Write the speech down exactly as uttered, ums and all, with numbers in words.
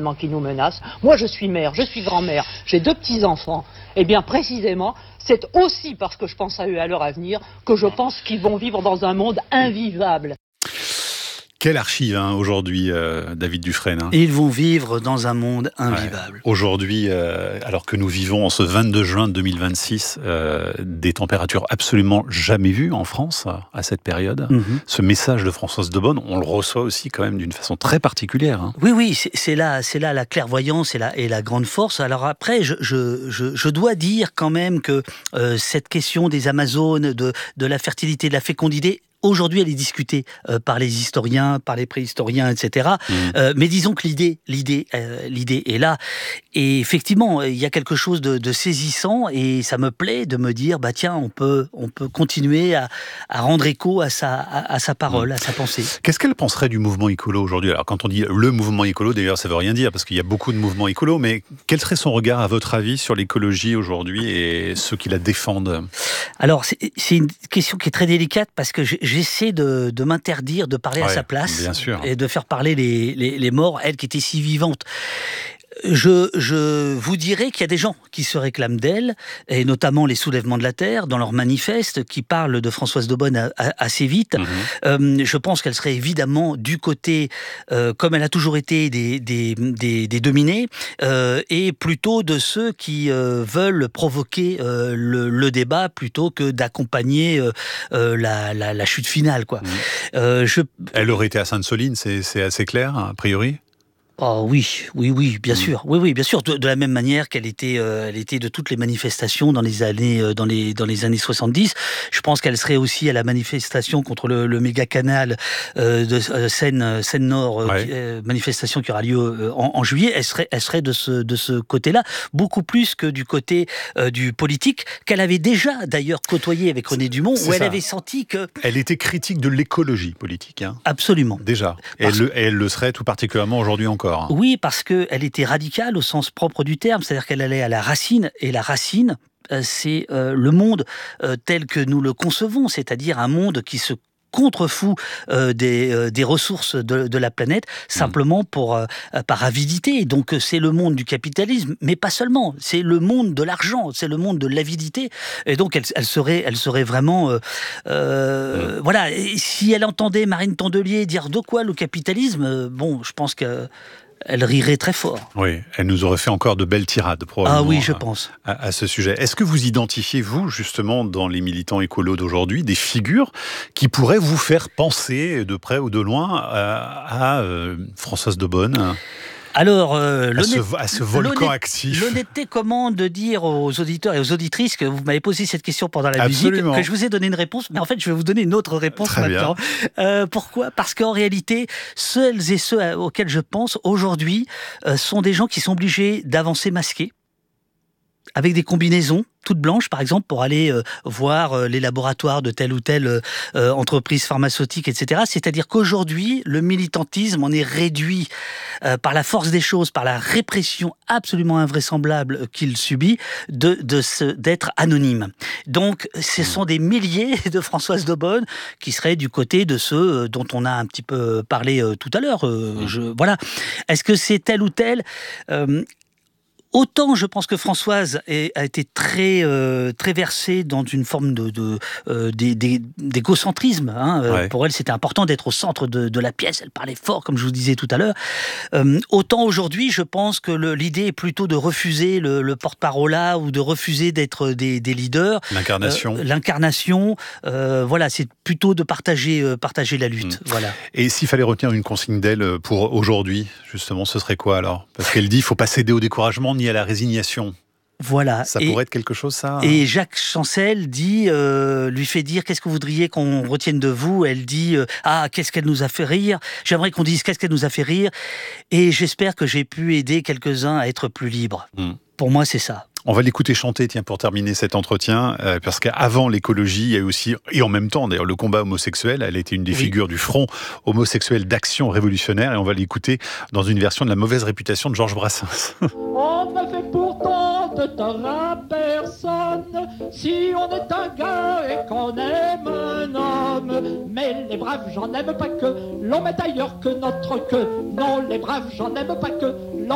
environnement qui nous menace. Moi, je suis mère, je suis grand-mère, j'ai deux petits-enfants. Eh bien, précisément, c'est aussi parce que je pense à eux et à leur avenir que je pense qu'ils vont vivre dans un monde invivable. Quelle archive hein, aujourd'hui, euh, David Dufresne. Hein. Ils vont vivre dans un monde invivable. Ouais. Aujourd'hui, euh, alors que nous vivons en ce vingt-deux juin deux mille vingt-six, euh, des températures absolument jamais vues en France à cette période. Mm-hmm. Ce message de Françoise Daubonne, on le reçoit aussi quand même d'une façon très particulière. Hein. Oui, oui, c'est, c'est, là, c'est là la clairvoyance et la, et la grande force. Alors après, je, je, je, je dois dire quand même que euh, cette question des Amazones, de, de la fertilité, de la fécondité, aujourd'hui, elle est discutée euh, par les historiens, par les préhistoriens, et cetera. Mmh. Euh, mais disons que l'idée, l'idée, euh, l'idée est là. Et effectivement, il y a quelque chose de, de saisissant, et ça me plaît de me dire, bah tiens, on peut, on peut continuer à, à rendre écho à sa, à, à sa parole, mmh. à sa pensée. Qu'est-ce qu'elle penserait du mouvement écolo aujourd'hui ? Alors, quand on dit le mouvement écolo, d'ailleurs, ça veut rien dire parce qu'il y a beaucoup de mouvements écolos. Mais quel serait son regard, à votre avis, sur l'écologie aujourd'hui et ceux qui la défendent ? Alors, c'est, c'est une question qui est très délicate parce que j'ai J'essaie de, de m'interdire de parler ouais, à sa place bien sûr. Et de faire parler les, les, les morts, elle qui était si vivante. Je, je vous dirais qu'il y a des gens qui se réclament d'elle, et notamment les soulèvements de la Terre, dans leur manifeste, qui parlent de Françoise Daubonne a, a, assez vite. Mm-hmm. Euh, je pense qu'elle serait évidemment du côté, euh, comme elle a toujours été, des, des, des, des dominés, euh, et plutôt de ceux qui euh, veulent provoquer euh, le, le débat plutôt que d'accompagner euh, euh, la, la, la chute finale, quoi. Mm-hmm. Euh, je... Elle aurait été à Sainte-Soline, c'est, c'est assez clair, a priori ? Oh oui, oui, oui, bien mmh. sûr, oui, oui, bien sûr. De, de la même manière qu'elle était, euh, elle était de toutes les manifestations dans les années, euh, dans les, dans les années soixante-dix. Je pense qu'elle serait aussi à la manifestation contre le, le méga canal euh, de euh, Seine, Seine Nord, euh, ouais. euh, manifestation qui aura lieu euh, en, en juillet. Elle serait, elle serait de ce, de ce côté-là, beaucoup plus que du côté euh, du politique qu'elle avait déjà d'ailleurs côtoyé avec René Dumont, c'est où ça. Elle avait senti que elle était critique de l'écologie politique. Hein. Absolument. Déjà, et elle, le, et elle le serait tout particulièrement aujourd'hui encore. Oui, parce qu'elle était radicale au sens propre du terme, c'est-à-dire qu'elle allait à la racine, et la racine, c'est euh, le monde euh, tel que nous le concevons, c'est-à-dire un monde qui se contre-fou euh, des, euh, des ressources de, de la planète, simplement pour, euh, par avidité. Donc c'est le monde du capitalisme, mais pas seulement. C'est le monde de l'argent, c'est le monde de l'avidité. Et donc elle, elle, serait, elle serait vraiment... Euh, euh, mmh. Voilà, et si elle entendait Marine Tondelier dire de quoi le capitalisme, bon, je pense que... elle rirait très fort. Oui, elle nous aurait fait encore de belles tirades, probablement. Ah oui, je pense. À, à ce sujet. Est-ce que vous identifiez, vous, justement, dans les militants écolos d'aujourd'hui, des figures qui pourraient vous faire penser, de près ou de loin, à, à euh, Françoise Daubonne ? Alors, euh, à, ce, à ce volcan actif. L'honnêteté commande de dire aux auditeurs et aux auditrices que vous m'avez posé cette question pendant la Absolument. musique, que je vous ai donné une réponse, mais en fait, je vais vous donner une autre réponse Très maintenant. Euh, pourquoi ? Parce qu'en réalité, celles et ceux auxquels je pense aujourd'hui euh, sont des gens qui sont obligés d'avancer masqués, avec des combinaisons toutes blanches, par exemple, pour aller euh, voir euh, les laboratoires de telle ou telle euh, entreprise pharmaceutique, et cetera. C'est-à-dire qu'aujourd'hui, le militantisme en est réduit euh, par la force des choses, par la répression absolument invraisemblable qu'il subit, de, de ce, d'être anonyme. Donc, ce sont des milliers de Françoise Daubonne qui seraient du côté de ceux dont on a un petit peu parlé euh, tout à l'heure. Euh, je, voilà. Est-ce que c'est tel ou tel euh, Autant je pense que Françoise est, a été très, euh, très versée dans une forme de, de, euh, d'égocentrisme. Hein. Ouais. Pour elle, c'était important d'être au centre de, de la pièce. Elle parlait fort, comme je vous disais tout à l'heure. Euh, autant aujourd'hui, je pense que le, l'idée est plutôt de refuser le, le porte-parole ou de refuser d'être des, des leaders. L'incarnation. Euh, l'incarnation, euh, voilà, c'est plutôt de partager, euh, partager la lutte. Mmh. Voilà. Et s'il fallait retenir une consigne d'elle pour aujourd'hui, justement, ce serait quoi alors ? Parce qu'elle dit qu'il ne faut pas céder au découragement ni à la résignation. Voilà. Ça et, pourrait être quelque chose, ça. Et Jacques Chancel dit, euh, lui fait dire, qu'est-ce que vous voudriez qu'on retienne de vous ? Elle dit, euh, ah, qu'est-ce qu'elle nous a fait rire ? J'aimerais qu'on dise, qu'est-ce qu'elle nous a fait rire ? Et j'espère que j'ai pu aider quelques-uns à être plus libres. Mm. Pour moi, c'est ça. On va l'écouter chanter, tiens, pour terminer cet entretien, euh, parce qu'avant l'écologie, il y a eu aussi, et en même temps d'ailleurs, le combat homosexuel. Elle était une des oui. figures du front homosexuel d'Action révolutionnaire, et on va l'écouter dans une version de La mauvaise réputation de Georges Brassens. On ne fait pourtant de tort à personne si on est un gars et qu'on aime un homme. Mais les braves, j'en aime pas que l'on met ailleurs que notre queue. Non, les braves, j'en aime pas que